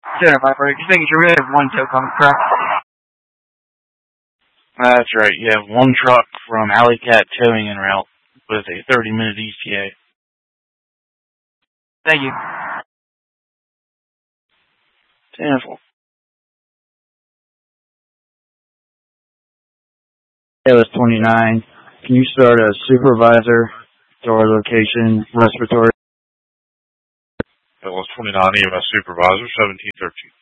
Center, my friend. Just making sure we have one tow coming, correct? That's right. You have one truck from Alley Cat Towing en route with a 30-minute ETA. Thank you. 10-4. ALS 29. Can you start a supervisor to our location, respiratory? ALS 29, EMS supervisor, 1713.